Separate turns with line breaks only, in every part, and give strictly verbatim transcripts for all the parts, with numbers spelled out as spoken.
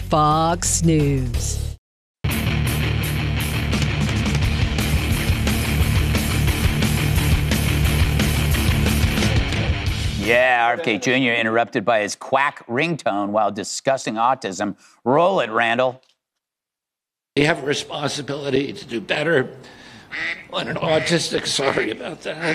Fox News.
Yeah, R F K Junior interrupted by his quack ringtone while discussing autism. Roll it, Randall.
You have a responsibility to do better on an autistic. Sorry about that.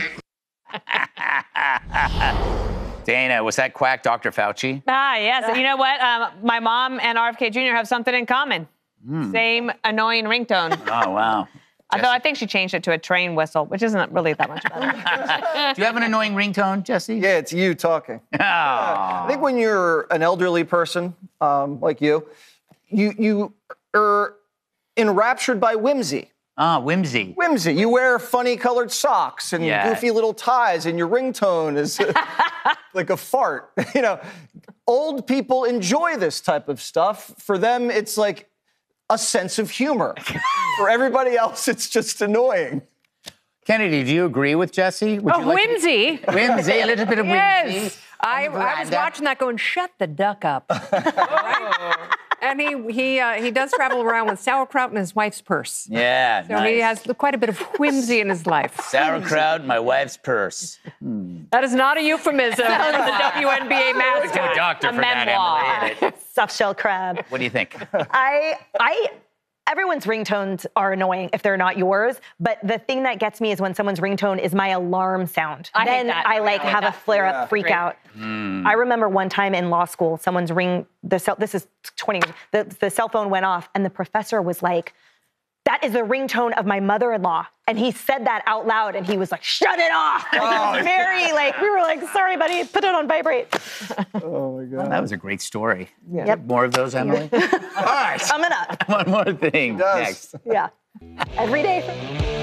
Dana, was that quack Doctor Fauci?
Ah, yes. You know what? Um, my mom and R F K Junior have something in common. Mm. Same annoying ringtone.
Oh, wow.
Although I think she changed it to a train whistle, which isn't really that much better.
Do you have an annoying ringtone, Jesse?
Yeah, it's you talking.
Oh.
I think when you're an elderly person, um, like you, you you are enraptured by whimsy.
Ah, whimsy.
Whimsy. You wear funny colored socks and
yeah.
goofy little ties, and your ringtone is like a fart. You know, old people enjoy this type of stuff. For them, it's like a sense of humor. For everybody else, it's just annoying.
Kennedy, do you agree with Jesse? Would
oh,
you like
whimsy.
To... Whimsy, a little bit of whimsy.
Yes. I, I was watching that going, shut the duck up. Right? And he he uh, he does travel around with sauerkraut in his wife's purse.
Yeah,
So
nice.
he has quite a bit of whimsy in his life.
Sauerkraut in my wife's purse. Hmm.
That is not a euphemism for the W N B A mascot.
Good doctor
a
for
memoir.
that, Emily.
Soft shell crab.
What do you think?
I, I, everyone's ringtones are annoying if they're not yours. But the thing that gets me is when someone's ringtone is my alarm sound.
I hate
then
that.
I like
I hate
have
that.
a flare up,
Yeah.
freak
Great.
out.
Mm.
I remember one time in law school, someone's ring, the cell, this is twenty years, the, the cell phone went off and the professor was like, that is the ringtone of my mother-in-law. And he said that out loud and he was like, shut it off. Like, it was very like, we were like, sorry, buddy, put it on vibrate.
Oh, my God.
Well, that was a great story.
Yeah. Yep.
More of those, Emily? All right.
Coming up.
One more thing
does.
next.
Yeah. Every day.